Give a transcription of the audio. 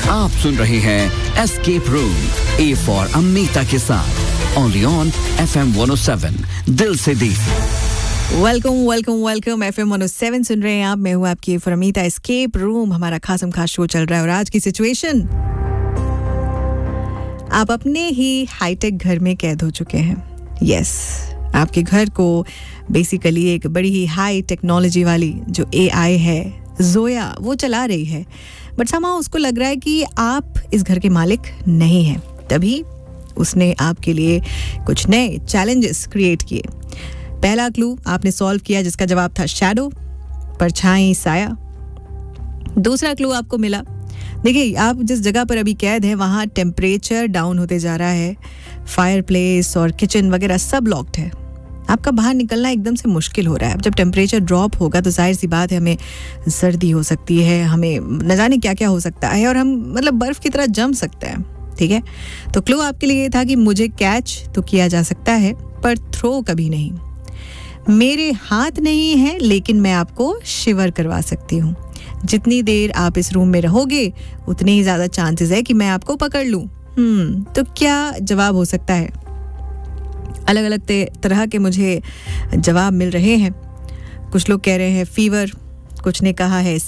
आप सुन रहे हैं escape room, A for Amita के साथ, ओनली ऑन FM 107, दिल से देसी। वेलकम FM 107 सुन रहे हैं आप। मैं हूँ आपकी फरमीता। एस्केप रूम हमारा खासम खास शो चल रहा है और आज की सिचुएशन, आप अपने ही हाईटेक घर में कैद हो चुके हैं। यस, आपके घर को बेसिकली एक बड़ी ही हाई टेक्नोलॉजी वाली जो AI है, जोया, वो चला रही है। बट समा उसको लग रहा है कि आप इस घर के मालिक नहीं हैं। तभी उसने आपके लिए कुछ नए चैलेंजेस क्रिएट किए। पहला क्लू आपने सॉल्व किया जिसका जवाब था शैडो, परछाई, साया। दूसरा क्लू आपको मिला, देखिए आप जिस जगह पर अभी कैद है वहाँ टेम्परेचर डाउन होते जा रहा है, फायर प्लेस और किचन वगैरह सब लॉक्ड है। आपका बाहर निकलना एकदम से मुश्किल हो रहा है। अब जब टेम्परेचर ड्रॉप होगा तो जाहिर सी बात है हमें सर्दी हो सकती है, हमें न जाने क्या क्या हो सकता है और हम मतलब बर्फ़ की तरह जम सकते हैं। ठीक है, तो क्लू आपके लिए ये था कि मुझे कैच तो किया जा सकता है पर थ्रो कभी नहीं। मेरे हाथ नहीं है लेकिन मैं आपको शिवर करवा सकती हूँ। जितनी देर आप इस रूम में रहोगे उतने ही ज़्यादा चांसेस है कि मैं आपको पकड़ लूँ। तो क्या जवाब हो सकता है? अलग अलग तरह के मुझे जवाब मिल रहे हैं। कुछ लोग कह रहे हैं फीवर, कुछ ने कहा है